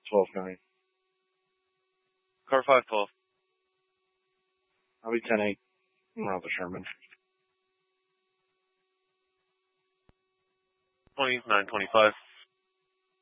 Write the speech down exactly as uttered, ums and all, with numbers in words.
twelve nine. Car five twelve. I'll be ten eight. Around the Sherman. twenty-nine twenty-five.